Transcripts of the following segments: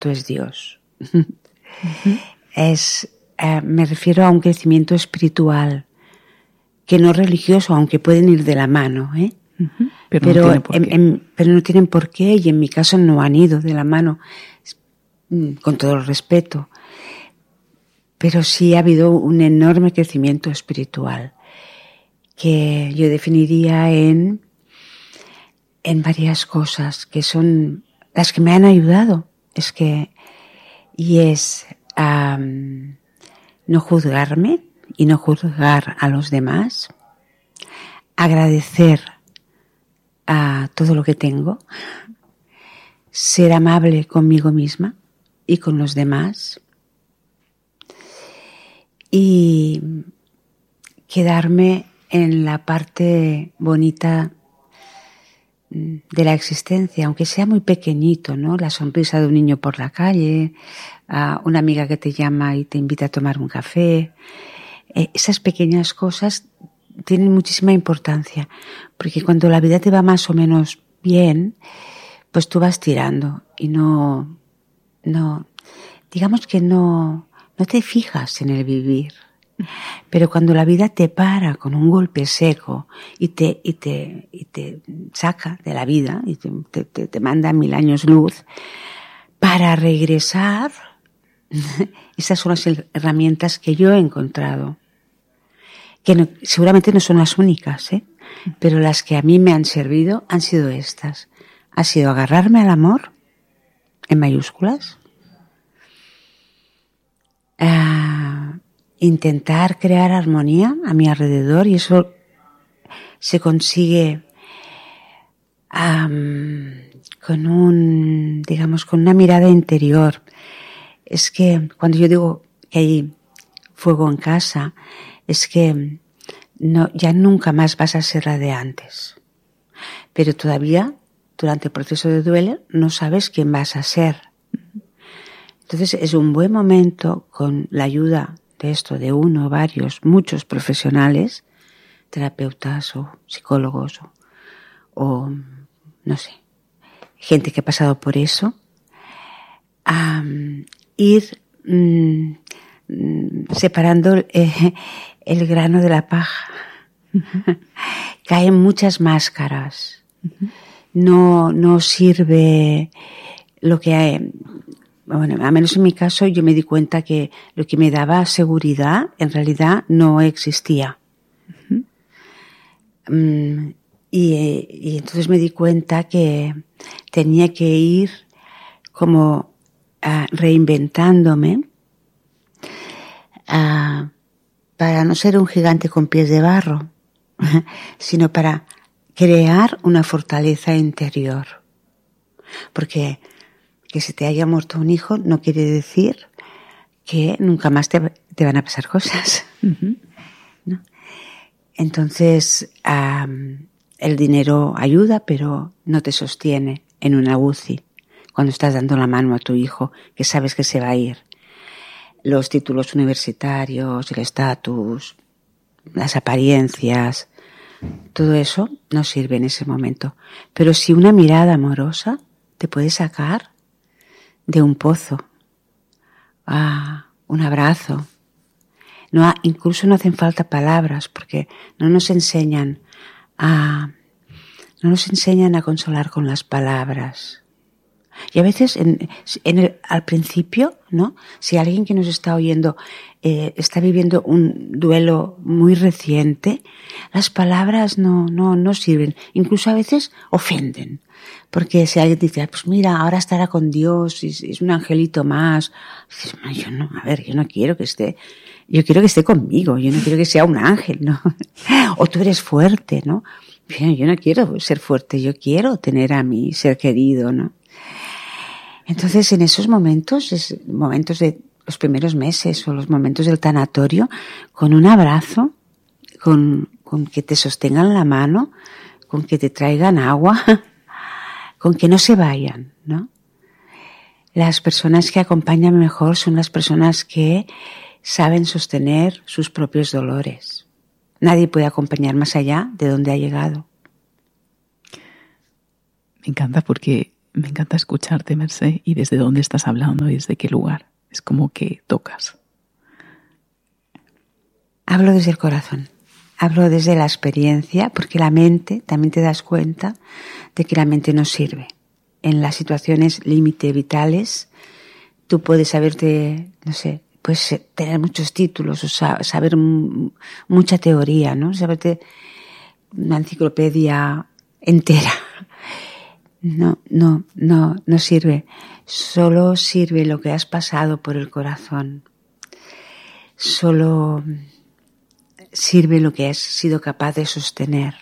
tú es Dios. Me refiero a un crecimiento espiritual, que no religioso, aunque pueden ir de la mano, ¿eh? Pero no tienen por qué, y en mi caso no han ido de la mano, con todo el respeto. Pero sí ha habido un enorme crecimiento espiritual, que yo definiría en varias cosas, que son las que me han ayudado. No juzgarme y no juzgar a los demás, agradecer a todo lo que tengo, ser amable conmigo misma y con los demás, y quedarme en la parte bonita de la existencia, aunque sea muy pequeñito, ¿no? La sonrisa de un niño por la calle, una amiga que te llama y te invita a tomar un café. Esas pequeñas cosas tienen muchísima importancia, porque cuando la vida te va más o menos bien, pues tú vas tirando y no te fijas en el vivir. Pero cuando la vida te para con un golpe seco y te saca de la vida y te manda 1000 años luz para regresar, esas son las herramientas que yo he encontrado, que seguramente no son las únicas, pero las que a mí me han servido han sido estas. Ha sido agarrarme al amor, en mayúsculas, intentar crear armonía a mi alrededor, y eso se consigue con una mirada interior. Es que cuando yo digo que hay fuego en casa, es que ya nunca más vas a ser la de antes. Pero todavía, durante el proceso de duelo, no sabes quién vas a ser. Entonces es un buen momento, con la ayuda de uno, varios, muchos profesionales, terapeutas o psicólogos o no sé, gente que ha pasado por eso, ir separando el grano de la paja. Caen muchas máscaras. No sirve lo que hay. Bueno, a menos en mi caso, yo me di cuenta que lo que me daba seguridad en realidad no existía. Y entonces me di cuenta que tenía que ir como reinventándome para no ser un gigante con pies de barro, sino para crear una fortaleza interior. Porque que se te haya muerto un hijo no quiere decir que nunca más te van a pasar cosas. ¿No? Entonces, el dinero ayuda, pero no te sostiene en una UCI cuando estás dando la mano a tu hijo, que sabes que se va a ir. Los títulos universitarios, el estatus, las apariencias, todo eso no sirve en ese momento. Pero si una mirada amorosa te puede sacar de un pozo, un abrazo. Incluso no hacen falta palabras, porque no nos enseñan a consolar con las palabras. Y a veces al principio, ¿no? Si alguien que nos está oyendo está viviendo un duelo muy reciente, las palabras no sirven. Incluso a veces ofenden. Porque si alguien dice, pues mira, ahora estará con Dios, es un angelito más. Dices, yo no quiero que esté, yo quiero que esté conmigo, yo no quiero que sea un ángel, ¿no? O tú eres fuerte, ¿no? Yo no quiero ser fuerte, yo quiero tener a mi ser querido, ¿no? Entonces, en esos momentos de los primeros meses o los momentos del tanatorio, con un abrazo, con que te sostengan la mano, con que te traigan agua, con que no se vayan, ¿no? Las personas que acompañan mejor son las personas que saben sostener sus propios dolores. Nadie puede acompañar más allá de donde ha llegado. Me encanta porque Me encanta escucharte, Mercè, y desde dónde estás hablando y desde qué lugar. Es como que tocas. Hablo desde el corazón, hablo desde la experiencia, porque la mente, también te das cuenta de que la mente no sirve. En las situaciones límite vitales, tú puedes saberte, no sé, puedes tener muchos títulos, o saber mucha teoría, ¿no? Saberte una enciclopedia entera. No sirve. Solo sirve lo que has pasado por el corazón. Solo sirve lo que has sido capaz de sostener.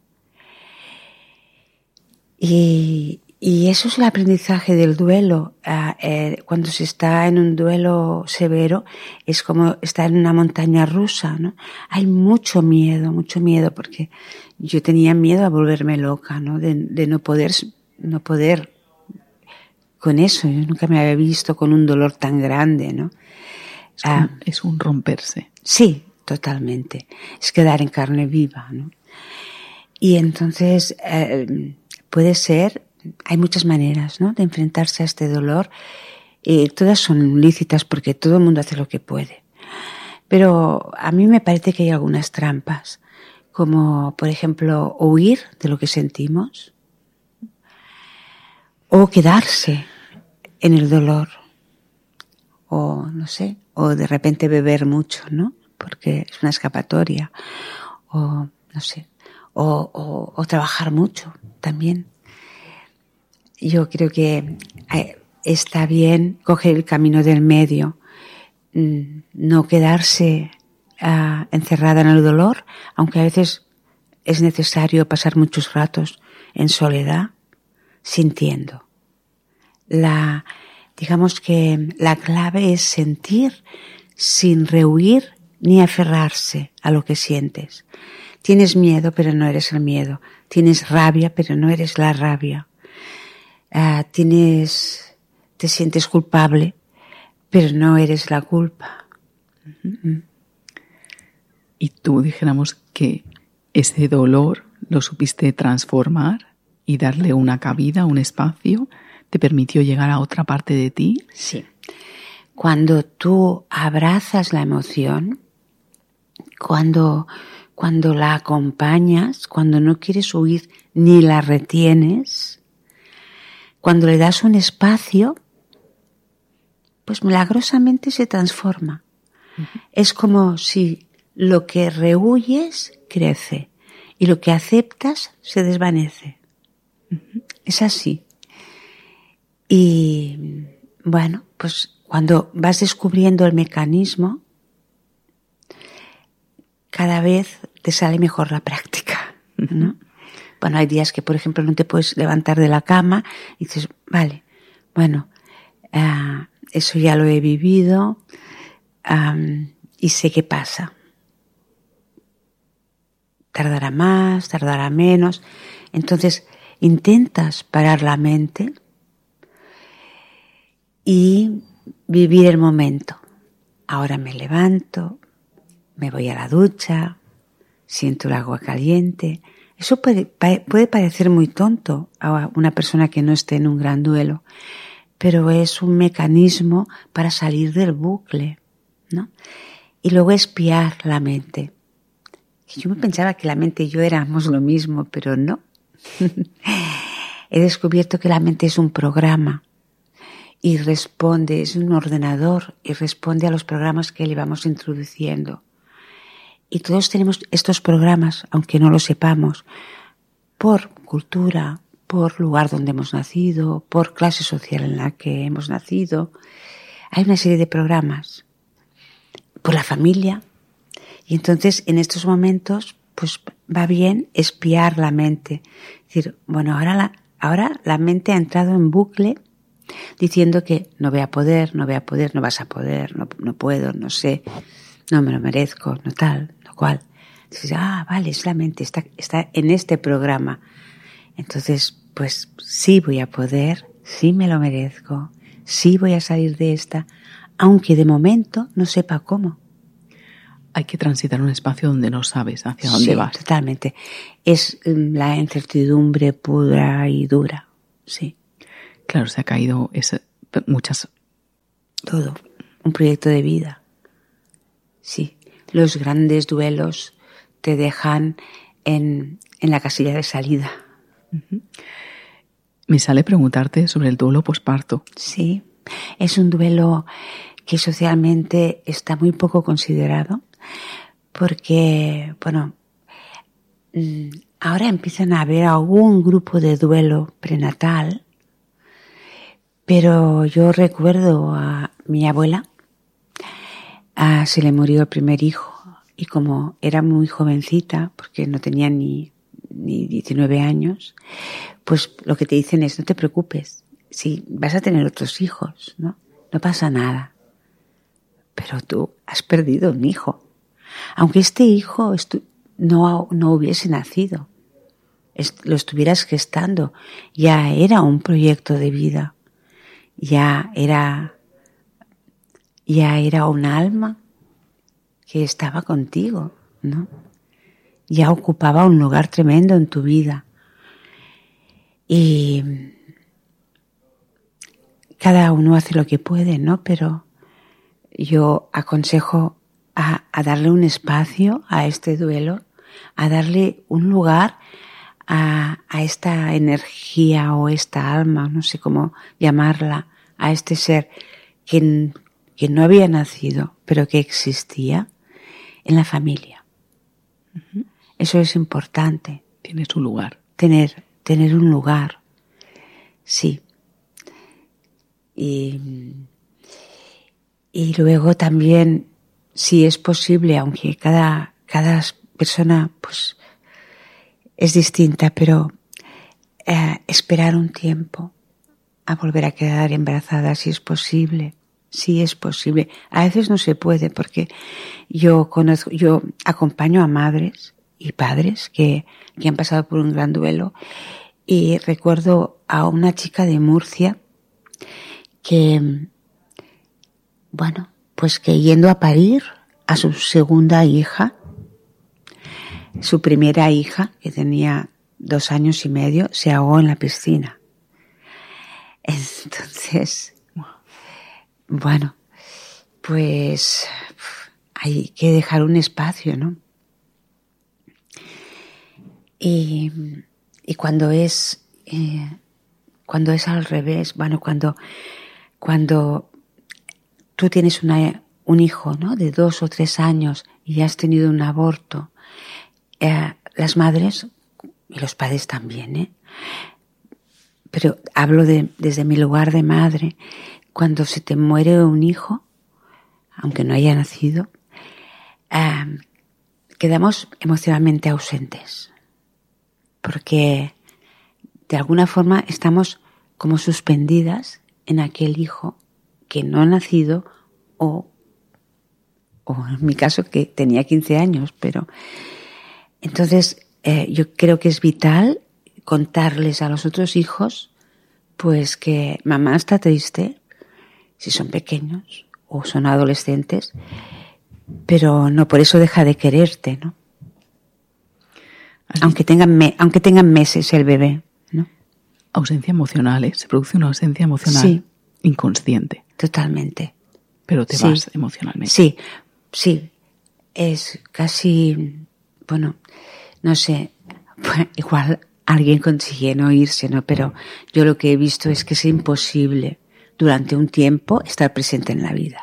Y eso es el aprendizaje del duelo. Cuando se está en un duelo severo, es como estar en una montaña rusa, ¿no? Hay mucho miedo, porque yo tenía miedo a volverme loca, ¿no? De no poder con eso. Yo nunca me había visto con un dolor tan grande, ¿no? Es un romperse. Sí, totalmente. Es quedar en carne viva, ¿no? Y entonces puede ser, hay muchas maneras, ¿no?, de enfrentarse a este dolor. Todas son lícitas porque todo el mundo hace lo que puede. Pero a mí me parece que hay algunas trampas, como por ejemplo huir de lo que sentimos o quedarse en el dolor o no sé, o de repente beber mucho, ¿no?, porque es una escapatoria, o no sé, o trabajar mucho también. Yo creo que está bien coger el camino del medio, no quedarse encerrada en el dolor, aunque a veces es necesario pasar muchos ratos en soledad, sintiendo. Digamos que la clave es sentir sin rehuir ni aferrarse a lo que sientes. Tienes miedo, pero no eres el miedo. Tienes rabia, pero no eres la rabia. Te sientes culpable, pero no eres la culpa. Uh-huh. Y tú, dijéramos que ese dolor lo supiste transformar y darle una cabida, un espacio, ¿te permitió llegar a otra parte de ti? Sí. Cuando tú abrazas la emoción, cuando la acompañas, cuando no quieres huir ni la retienes, cuando le das un espacio, pues milagrosamente se transforma. Uh-huh. Es como si lo que rehuyes crece y lo que aceptas se desvanece. Uh-huh. Es así. Y bueno, pues cuando vas descubriendo el mecanismo, cada vez te sale mejor la práctica, ¿no? Bueno, hay días que, por ejemplo, no te puedes levantar de la cama y dices, vale, bueno, eso ya lo he vivido y sé qué pasa. Tardará más, tardará menos. Entonces, intentas parar la mente y vivir el momento. Ahora me levanto, me voy a la ducha, siento el agua caliente. Eso puede parecer muy tonto a una persona que no esté en un gran duelo, pero es un mecanismo para salir del bucle, ¿no? Y luego espiar la mente. Yo me pensaba que la mente y yo éramos lo mismo, pero no. He descubierto que la mente es un programa y responde, es un ordenador y responde a los programas que le vamos introduciendo. Y todos tenemos estos programas, aunque no lo sepamos, por cultura, por lugar donde hemos nacido, por clase social en la que hemos nacido. Hay una serie de programas, por la familia. Y entonces, en estos momentos, pues va bien espiar la mente. Es decir, bueno, ahora la mente ha entrado en bucle diciendo que no voy a poder, no vas a poder, no puedo, no sé, no me lo merezco, no tal, no cual. Entonces, vale, es la mente, está en este programa. Entonces, pues sí voy a poder, sí me lo merezco, sí voy a salir de esta, aunque de momento no sepa cómo. Hay que transitar un espacio donde no sabes hacia dónde vas. Totalmente. Es la incertidumbre pura y dura, sí. Claro, se ha caído muchas... Todo. Un proyecto de vida. Sí. Los grandes duelos te dejan en la casilla de salida. Uh-huh. Me sale preguntarte sobre el duelo posparto. Sí. Es un duelo que socialmente está muy poco considerado porque, bueno, ahora empiezan a haber algún grupo de duelo prenatal, pero yo recuerdo a mi abuela, se le murió el primer hijo y como era muy jovencita, porque no tenía ni 19 años, pues lo que te dicen es no te preocupes, si vas a tener otros hijos, ¿no? No pasa nada. Pero tú has perdido un hijo. Aunque este hijo no hubiese nacido, lo estuvieras gestando, ya era un proyecto de vida, ya era un alma que estaba contigo, ¿no? Ya ocupaba un lugar tremendo en tu vida. Y cada uno hace lo que puede, ¿no? Pero yo aconsejo a darle un espacio a este duelo, a darle un lugar a esta energía o esta alma, no sé cómo llamarla, a este ser que no había nacido, pero que existía en la familia. Uh-huh. Eso es importante. Tiene su lugar. Tener un lugar. Sí. Y luego también, si es posible, aunque cada persona pues es distinta, pero esperar un tiempo a volver a quedar embarazada, si es posible. Sí es posible. A veces no se puede porque yo acompaño a madres y padres que han pasado por un gran duelo y recuerdo a una chica de Murcia que, bueno, pues que yendo a parir a su segunda hija, su primera hija, que tenía 2 años y medio, se ahogó en la piscina. Entonces, bueno, pues hay que dejar un espacio, ¿no? Y cuando es al revés, bueno, cuando tú tienes un hijo, ¿no? De 2 o 3 años y has tenido un aborto, las madres y los padres también, pero hablo desde mi lugar de madre, cuando se te muere un hijo, aunque no haya nacido, quedamos emocionalmente ausentes, porque de alguna forma estamos como suspendidas en aquel hijo que no ha nacido o en mi caso que tenía 15 años, pero entonces yo creo que es vital contarles a los otros hijos pues que mamá está triste si son pequeños o son adolescentes, pero no por eso deja de quererte, ¿no? Aunque tengan meses el bebé, ¿no? Ausencia emocional, ¿eh? Se produce una ausencia emocional, sí, inconsciente. Totalmente. Pero te vas emocionalmente. Sí. Es casi, bueno, no sé, igual alguien consigue no irse, ¿no? Pero yo lo que he visto es que es imposible durante un tiempo estar presente en la vida.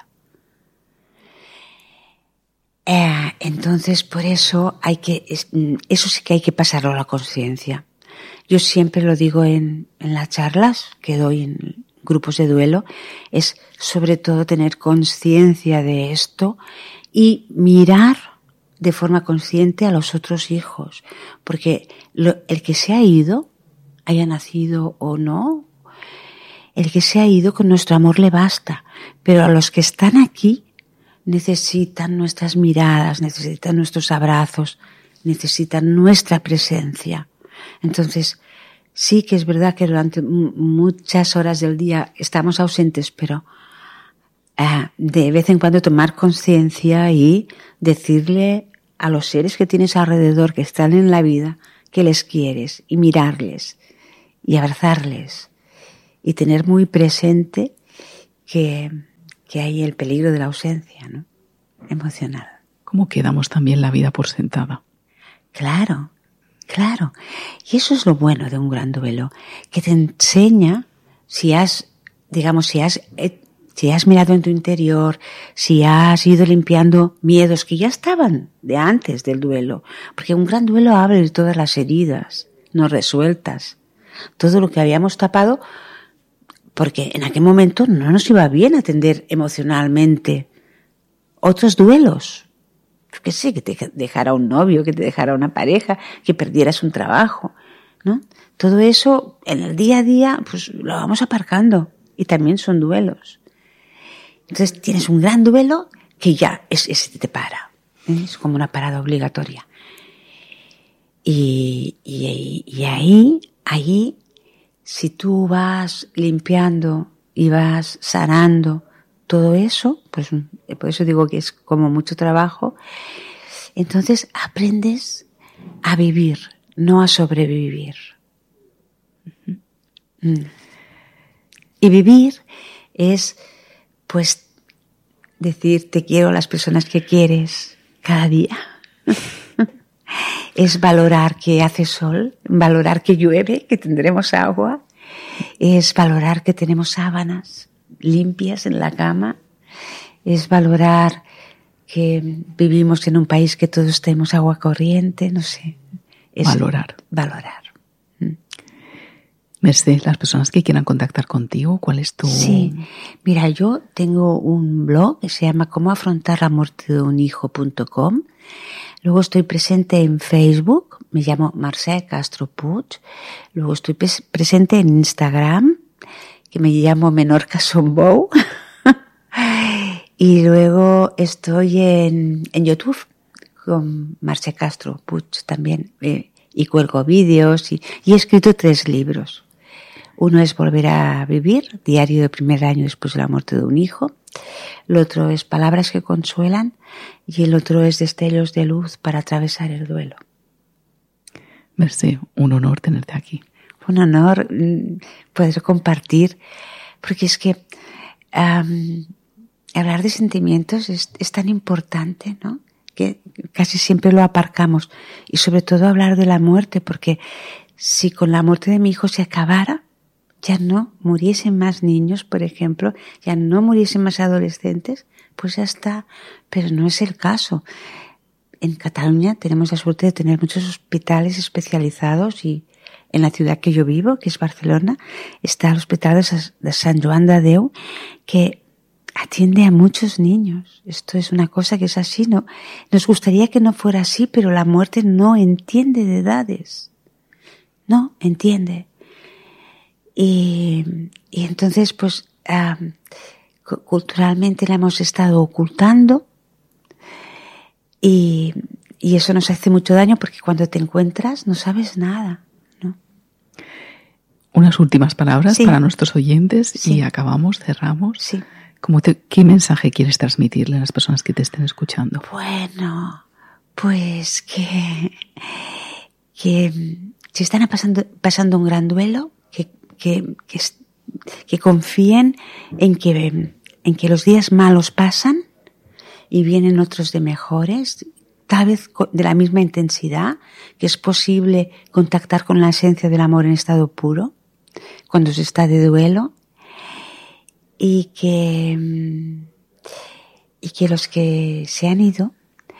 Entonces, por eso eso sí que hay que pasarlo a la conciencia. Yo siempre lo digo en las charlas que doy en grupos de duelo, es sobre todo tener conciencia de esto y mirar de forma consciente a los otros hijos, porque el que se ha ido, haya nacido o no, el que se ha ido con nuestro amor le basta, pero a los que están aquí necesitan nuestras miradas, necesitan nuestros abrazos, necesitan nuestra presencia. Entonces, sí que es verdad que durante muchas horas del día estamos ausentes, pero de vez en cuando tomar conciencia y decirle a los seres que tienes alrededor que están en la vida que les quieres y mirarles y abrazarles y tener muy presente que hay el peligro de la ausencia, ¿no? Emocional. Como que damos también la vida por sentada. Claro. Y eso es lo bueno de un gran duelo, que te enseña si has mirado en tu interior, si has ido limpiando miedos que ya estaban de antes del duelo, porque un gran duelo abre todas las heridas no resueltas, todo lo que habíamos tapado, porque en aquel momento no nos iba bien atender emocionalmente otros duelos. Que sé, que te dejara un novio, que te dejara una pareja, que perdieras un trabajo, ¿no? Todo eso en el día a día, pues lo vamos aparcando y también son duelos. Entonces tienes un gran duelo que ya ese te para, ¿eh? Es como una parada obligatoria. Y ahí, si tú vas limpiando y vas sanando todo eso, pues por eso digo que es como mucho trabajo, entonces aprendes a vivir, no a sobrevivir. Y vivir es, pues, decir te quiero a las personas que quieres cada día. Es valorar que hace sol, valorar que llueve, que tendremos agua, es valorar que tenemos sábanas limpias en la cama, es valorar que vivimos en un país que todos tenemos agua corriente, no sé. Es valorar. Mercé, las personas que quieran contactar contigo, ¿cuál es tu...? Sí, mira, yo tengo un blog que se llama Cómo afrontar la muerte de un hijo.com. Luego estoy presente en Facebook, me llamo Mercè Castro Puig. Luego estoy presente en Instagram, que me llamo Menorca Sombou. Y luego estoy en YouTube con Mercè Castro Puig también, y cuelgo vídeos y he escrito 3 libros. Uno es Volver a vivir, diario del primer año después de la muerte de un hijo. El otro es Palabras que consuelan y el otro es Destellos de luz para atravesar el duelo. Mercè, un honor tenerte aquí. Un honor poder compartir, porque es que hablar de sentimientos es tan importante, ¿no? Que casi siempre lo aparcamos. Y sobre todo hablar de la muerte, porque si con la muerte de mi hijo se acabara, ya no muriesen más niños, por ejemplo, ya no muriesen más adolescentes, pues ya está. Pero no es el caso. En Cataluña tenemos la suerte de tener muchos hospitales especializados y en la ciudad que yo vivo, que es Barcelona, está el Hospital de Sant Joan de Déu, que atiende a muchos niños. Esto es una cosa que es así, ¿no? Nos gustaría que no fuera así, pero la muerte no entiende de edades. No entiende. Y entonces, pues, culturalmente la hemos estado ocultando y eso nos hace mucho daño porque cuando te encuentras no sabes nada, ¿no? Unas últimas palabras para nuestros oyentes y cerramos. Sí. ¿Qué mensaje quieres transmitirle a las personas que te estén escuchando? Bueno, pues que si están pasando un gran duelo, que confíen en que los días malos pasan y vienen otros de mejores, tal vez de la misma intensidad, que es posible contactar con la esencia del amor en estado puro cuando se está de duelo, y que los que se han ido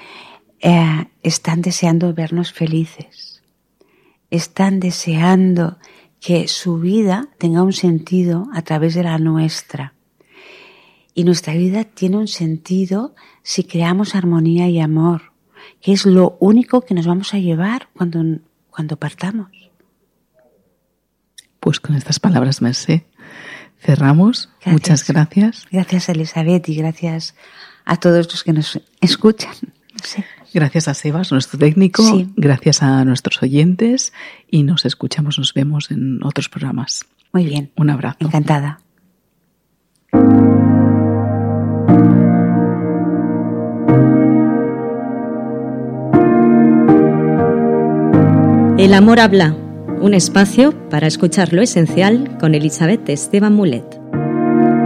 están deseando vernos felices, están deseando que su vida tenga un sentido a través de la nuestra. Y nuestra vida tiene un sentido si creamos armonía y amor, que es lo único que nos vamos a llevar cuando partamos. Pues con estas palabras, Mercè, cerramos. Gracias. Muchas gracias. Gracias, Elisabet, y gracias a todos los que nos escuchan. Sí. Gracias a Sebas, nuestro técnico. Sí. Gracias a nuestros oyentes y nos vemos en otros programas. Muy bien. Un abrazo. Encantada. El amor habla. un espacio para escuchar lo esencial con Elizabeth Esteban Mulet.